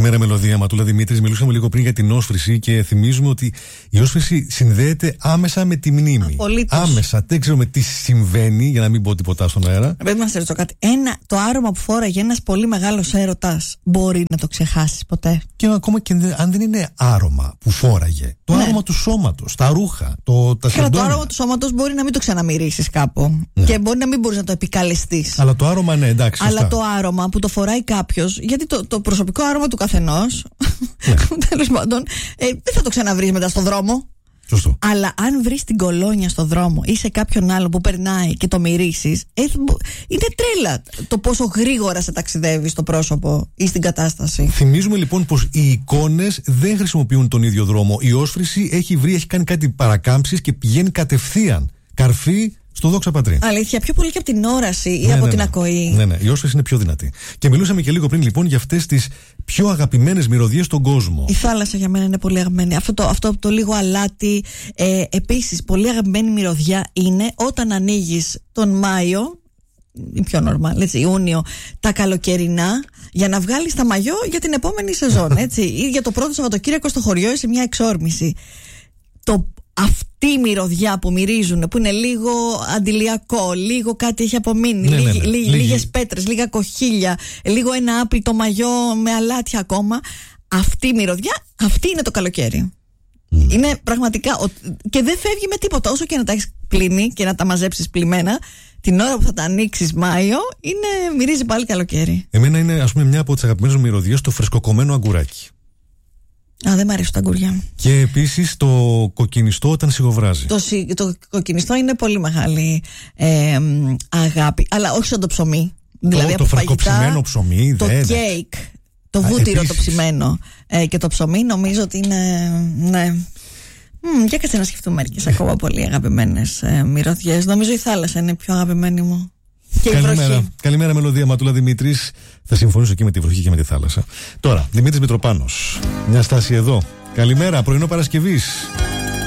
Καλημέρα, Μελωδία. Ματούλα Δημήτρης. Μιλούσαμε λίγο πριν για την όσφρηση και θυμίζουμε ότι η όσφρηση συνδέεται άμεσα με τη μνήμη. Απολύτως. Άμεσα. Δεν ξέρουμε τι συμβαίνει, για να μην πω τίποτα στον αέρα. Πρέπει να σε ρωτήσω κάτι. Το άρωμα που φόραγε ένας πολύ μεγάλος έρωτας, μπορεί να το ξεχάσεις ποτέ? Και ακόμα και αν δεν είναι άρωμα που φόραγε, το άρωμα του σώματος, τα ρούχα, τα σεντόνια. Το άρωμα του σώματος μπορεί να μην το ξαναμυρίσεις κάπου. Ναι. Και μπορεί να μην μπορείς να το επικαλεστείς. Αλλά το άρωμα, ναι, εντάξει. Αλλά σωστά. Το άρωμα που το φοράει κάποιος, γιατί το προσωπικό άρωμα του καθενός, ναι. Τέλος πάντων, δεν θα το ξαναβρεις μετά στον δρόμο. Σωστό. Αλλά αν βρεις την κολόνια στον δρόμο ή σε κάποιον άλλο που περνάει και το μυρίσεις, είναι τρέλα το πόσο γρήγορα σε ταξιδεύει στο πρόσωπο ή στην κατάσταση. Θυμίζουμε λοιπόν πως οι εικόνες δεν χρησιμοποιούν τον ίδιο δρόμο. Η όσφρηση έχει κάνει κάτι παρακάμψεις και πηγαίνει κατευθείαν καρφί στο δόξα πατρί. Αλήθεια, πιο πολύ και από την όραση ή από την ακοή. Ναι, η όσφρηση είναι πιο δυνατή. Και μιλούσαμε και λίγο πριν λοιπόν για αυτές τις πιο αγαπημένες μυρωδιές στον κόσμο. Η θάλασσα για μένα είναι πολύ αγαπημένη. Αυτό το λίγο αλάτι. Επίσης, πολύ αγαπημένη μυρωδιά είναι όταν ανοίγεις τον Μάιο, ή πιο νορμάλ, έτσι, Ιούνιο, τα καλοκαιρινά, για να βγάλεις τα μαγιό για την επόμενη σεζόν. Έτσι, ή για το πρώτο Σαββατοκύριακο στο χωριό ή σε μια εξόρμηση. Αυτή η μυρωδιά που μυρίζουν, που είναι λίγο αντιλιακό, λίγο κάτι έχει απομείνει, λίγες πέτρες, λίγα κοχύλια, λίγο ένα άπλυτο μαγιό με αλάτια ακόμα. Αυτή η μυρωδιά, αυτή είναι το καλοκαίρι. Είναι πραγματικά. Και δεν φεύγει με τίποτα. Όσο και να τα έχεις πλύνει και να τα μαζέψεις πλυμμένα, την ώρα που θα τα ανοίξεις Μάιο, μυρίζει πάλι καλοκαίρι. Εμένα είναι, ας πούμε, μια από τις αγαπημένες μου μυρωδιές το φρεσκοκομμένο αγκουράκι. Δεν μ' αρέσουν τα αγκουριά. Και επίσης το κοκκινιστό όταν σιγοβράζει. Το κοκκινιστό είναι πολύ μεγάλη αγάπη. Αλλά όχι σαν το ψωμί. Δηλαδή το φρεσκοψημένο ψωμί. Το κέικ, το βούτυρο το ψημένο και το ψωμί νομίζω ότι είναι. Ναι. Για κάτσε να σκεφτούμε μερικές ακόμα πολύ αγαπημένες μυρωδιές. Νομίζω η θάλασσα είναι η πιο αγαπημένη μου. Και Καλημέρα, Μελωδία. Ματούλα Δημήτρης. Θα συμφωνήσω και με τη βροχή και με τη θάλασσα. Τώρα, Δημήτρης Μητροπάνος. Μια στάση εδώ. Καλημέρα, πρωινό Παρασκευής.